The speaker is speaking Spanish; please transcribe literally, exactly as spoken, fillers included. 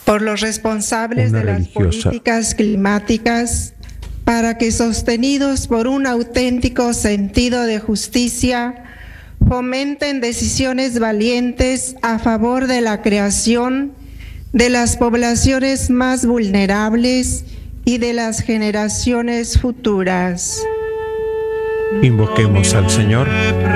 por los responsables Una de las religiosa. políticas climáticas, para que, sostenidos por un auténtico sentido de justicia, fomenten decisiones valientes a favor de la creación de las poblaciones más vulnerables y de las generaciones futuras. Invoquemos al Señor.